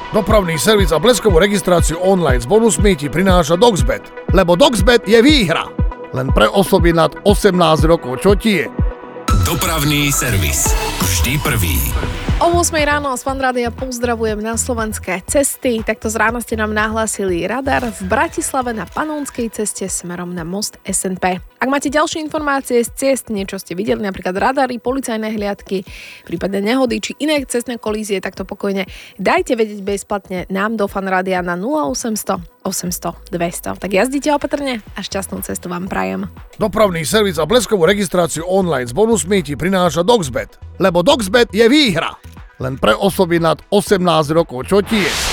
Dopravný servis a bleskovú registráciu online s bonusmi ti prináša Doxbet. Lebo Doxbet je výhra. Len pre osoby nad 18 rokov. Čo ti je? Dopravný servis. Vždy prvý. O 8 ráno z Fanrádia pozdravujem na slovenské cesty. Takto z rána ste nám nahlásili radar v Bratislave na Panonskej ceste smerom na most SNP. Ak máte ďalšie informácie z ciest, niečo ste videli, napríklad radary, policajné hliadky, prípadne nehody či iné cestné kolízie, tak to pokojne dajte vedieť bezplatne nám do Fanrádia na 0800 800 200. Tak jazdite opatrne a šťastnú cestu vám prajem. Dopravný servis a bleskovú registráciu online s bonusmi ti prináša Doxbet. Lebo Doxbet je výhra. Len pre osoby nad 18 rokov. Čo ti je?